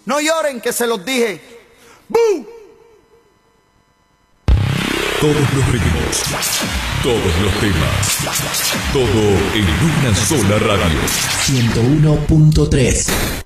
No lloren que se los dije. ¡Bú! Todos los ritmos, todos los temas, todo en una sola radio. 101.3